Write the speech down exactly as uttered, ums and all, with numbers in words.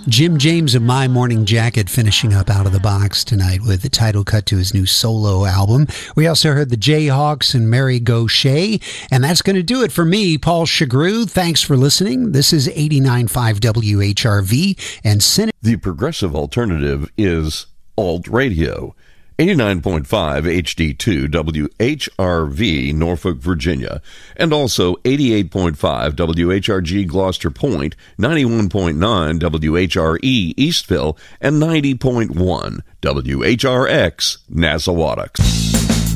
Jim James of My Morning Jacket finishing up Out of the Box tonight with the title cut to his new solo album. We also heard the Jayhawks and Mary Gaucher, and that's going to do it for me, Paul Chagru. Thanks for listening. This is eighty-nine point five W H R V and Cine. The progressive alternative is Alt Radio. eighty-nine point five H D two W H R V, Norfolk, Virginia, and also eighty-eight point five W H R G Gloucester Point, ninety-one point nine W H R E Eastville, and ninety point one W H R X Nassauattucks.